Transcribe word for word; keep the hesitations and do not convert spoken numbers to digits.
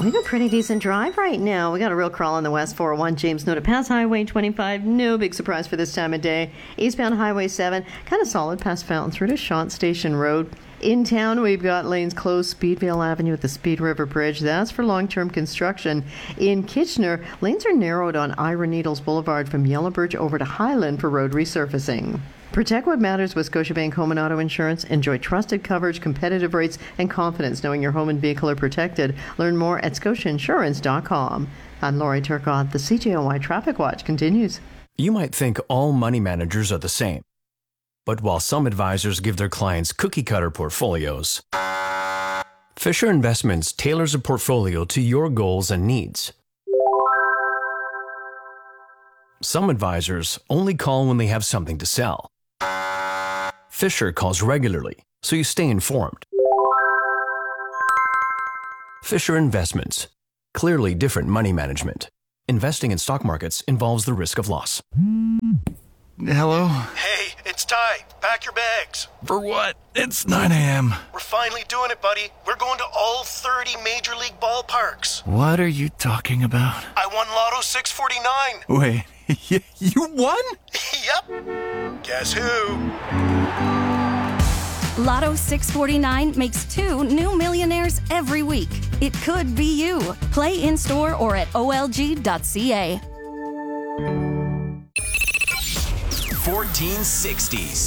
We have a pretty decent drive right now. We got a real crawl on the West four oh one, James Noda Pass Highway twenty-five. No big surprise for this time of day. Eastbound Highway seven, kind of solid past Fountain through to Shant Station Road. In town, we've got lanes closed, Speedvale Avenue at the Speed River Bridge. That's for long-term construction. In Kitchener, lanes are narrowed on Ira Needles Boulevard from Yellow Birch over to Highland for road resurfacing. Protect what matters with Scotiabank Home and Auto Insurance. Enjoy trusted coverage, competitive rates, and confidence knowing your home and vehicle are protected. Learn more at scotia insurance dot com. I'm Lori Turcotte. The C J O Y Traffic Watch continues. You might think all money managers are the same. But while some advisors give their clients cookie-cutter portfolios, Fisher Investments tailors a portfolio to your goals and needs. Some advisors only call when they have something to sell. Fisher calls regularly, so you stay informed. Fisher Investments. Clearly different money management. Investing in stock markets involves the risk of loss. Hello? Hey, it's Ty. Pack your bags. For what? It's nine a.m. We're finally doing it, buddy. We're going to all thirty Major League ballparks. What are you talking about? I won Lotto six forty-nine. Wait, you won? Yep. Guess who? Lotto six forty-nine makes two new millionaires every week. It could be you. Play in-store or at O L G dot C A. fourteen sixties.